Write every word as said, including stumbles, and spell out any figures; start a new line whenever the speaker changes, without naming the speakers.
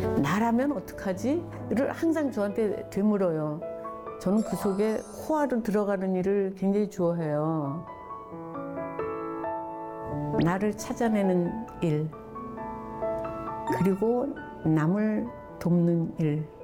나라면 어떡하지?를 항상 저한테 되물어요. 저는 그 속에 호화로 들어가는 일을 굉장히 좋아해요. 나를 찾아내는 일, 그리고 남을 돕는 일.